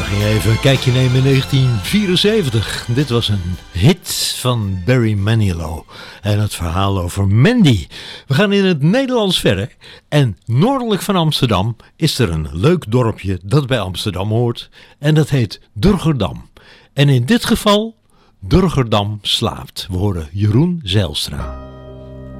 ging even een kijkje nemen in 1974. Dit was een hit van Barry Manilow. En het verhaal over Mandy. We gaan in het Nederlands verder. En noordelijk van Amsterdam is er een leuk dorpje dat bij Amsterdam hoort. En dat heet Durgerdam. En in dit geval, Durgerdam slaapt. We horen Jeroen Zijlstra.